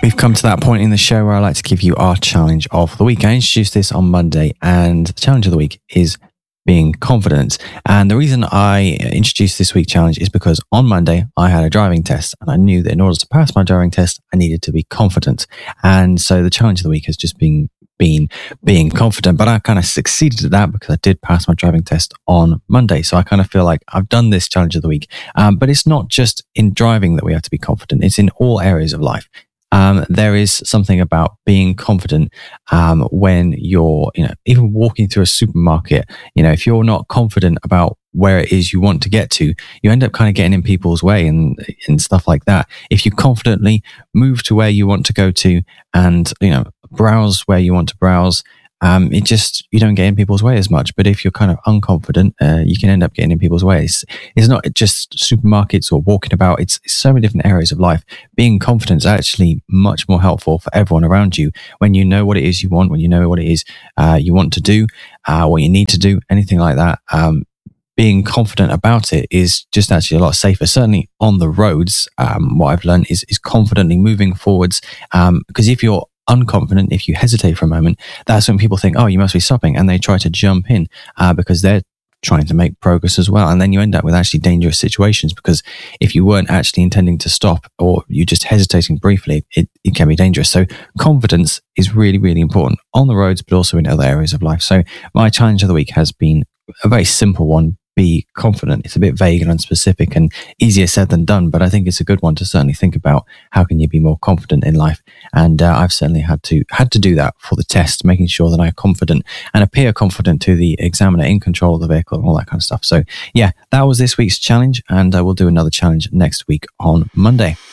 We've come to that point in the show where I like to give you our challenge of the week. I introduced this on Monday, and the challenge of the week is being confident. And the reason I introduced this week's challenge is because on Monday I had a driving test, and I knew that in order to pass my driving test, I needed to be confident. And so the challenge of the week has just been being confident, but I kind of succeeded at that because I did pass my driving test on Monday. So I kind of feel like I've done this challenge of the week. But it's not just in driving that we have to be confident. It's in all areas of life. There is something about being confident when you're, even walking through a supermarket. If you're not confident about where it is you want to get to, you end up kind of getting in people's way and stuff like that. If you confidently move to where you want to go to and, browse where you want to browse, you don't get in people's way as much. But if you're kind of unconfident, you can end up getting in people's ways. It's not just supermarkets or walking about. It's so many different areas of life. Being confident is actually much more helpful for everyone around you when you know what it is you want, when you know what it is you want to do, what you need to do, anything like that. Being confident about it is just actually a lot safer. Certainly on the roads, what I've learned is confidently moving forwards. Because if you're unconfident, if you hesitate for a moment, that's when people think, oh, you must be stopping, and they try to jump in because they're trying to make progress as well. And then you end up with actually dangerous situations, because if you weren't actually intending to stop, or you're just hesitating briefly, it can be dangerous. So confidence is really, really important on the roads, but also in other areas of life. So my challenge of the week has been a very simple one. Be confident. It's a bit vague and unspecific and easier said than done, but I think it's a good one to certainly think about. How can you be more confident in life? And I've certainly had to do that for the test, making sure that I'm confident and appear confident to the examiner, in control of the vehicle and all that kind of stuff. So yeah, that was this week's challenge, and I will do another challenge next week on Monday.